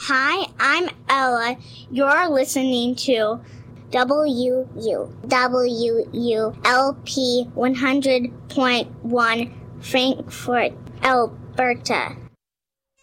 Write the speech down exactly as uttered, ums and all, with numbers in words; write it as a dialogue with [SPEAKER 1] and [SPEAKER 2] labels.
[SPEAKER 1] Hi, I'm Ella. You're listening to W U W U L P one hundred point one Frankfurt, Alberta.